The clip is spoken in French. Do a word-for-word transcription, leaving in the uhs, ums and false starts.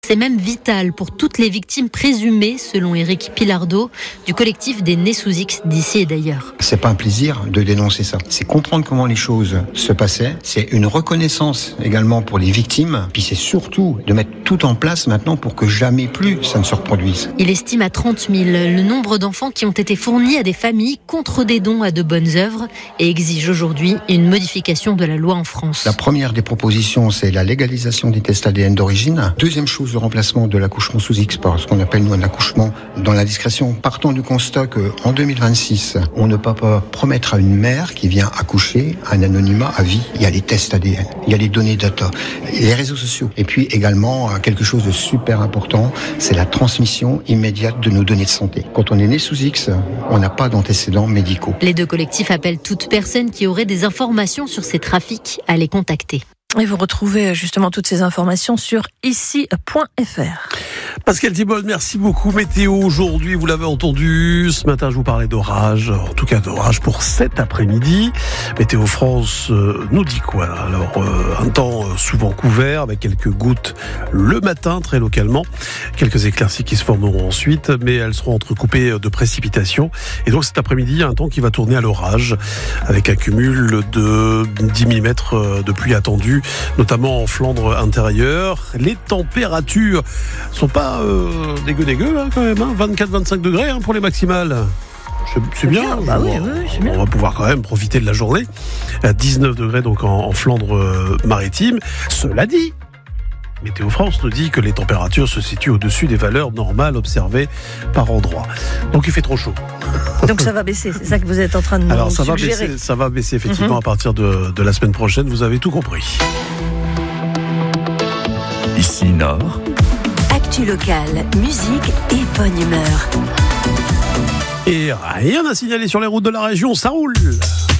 C'est même vital pour toutes les victimes présumées, selon Éric Pilardeau, du collectif des Nés sous X d'ici et d'ailleurs. C'est pas un plaisir de dénoncer ça. C'est comprendre comment les choses se passaient. C'est une reconnaissance également pour les victimes. Puis c'est surtout de mettre tout en place maintenant pour que jamais plus ça ne se reproduise. Il estime à trente mille le nombre d'enfants qui ont été fournis à des familles contre des dons à de bonnes œuvres et exige aujourd'hui une modification de la loi en France. La première des propositions, c'est la légalisation des tests A D N d'origine. Deuxième chose, le remplacement de l'accouchement sous X par ce qu'on appelle nous un accouchement dans la discrétion. Partons du constat qu'en deux mille vingt-six, on ne peut pas promettre à une mère qui vient accoucher un anonymat à vie. Il y a les tests A D N, il y a les données data, les réseaux sociaux. Et puis également, quelque chose de super important, c'est la transmission immédiate de nos données de santé. Quand on est né sous X, on n'a pas d'antécédents médicaux. Les deux collectifs appellent toute personne qui aurait des informations sur ces trafics à les contacter. Et vous retrouvez justement toutes ces informations sur ici point f r. Pascal Thibault, merci beaucoup. Météo aujourd'hui, vous l'avez entendu, ce matin je vous parlais d'orage, en tout cas d'orage pour cet après-midi. Météo France euh, nous dit quoi? Alors euh, un temps euh, souvent couvert avec quelques gouttes le matin très localement, quelques éclaircies qui se formeront ensuite, mais elles seront entrecoupées de précipitations. Et donc cet après-midi, il y a un temps qui va tourner à l'orage avec un cumul de dix millimètres de pluie attendue, notamment en Flandre intérieure. Les températures sont pas euh, dégueu dégueu hein, quand même, hein, vingt-quatre à vingt-cinq degrés hein, pour les maximales. C'est, c'est bien, bien. Bah oui, oui, c'est bien. On va pouvoir quand même profiter de la journée. À dix-neuf degrés donc en, en Flandre euh, maritime. Cela dit, Météo France nous dit que les températures se situent au-dessus des valeurs normales observées par endroit. Donc il fait trop chaud. Donc ça va baisser, c'est ça que vous êtes en train de nous Alors ça suggérer. va baisser, ça va baisser effectivement Mm-hmm. à partir de, de la semaine prochaine. Vous avez tout compris. Ici Nord. Actu locale, musique et bonne humeur. Et rien à signaler sur les routes de la région, ça roule.